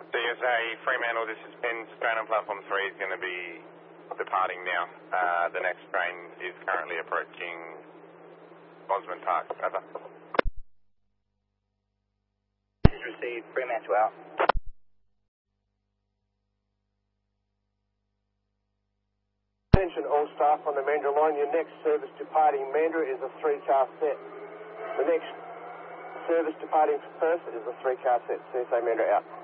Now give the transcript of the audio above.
DSA Fremantle, this is Ben. Train on platform 3 is going to be departing now. The next train is currently approaching Bosman Park. Over. Received. Fremantle out. Attention all staff on the Mandurah line. Your next service departing Mandurah is a 3-car set. The next service departing Perth is a 3-car set. CSA Mandurah out.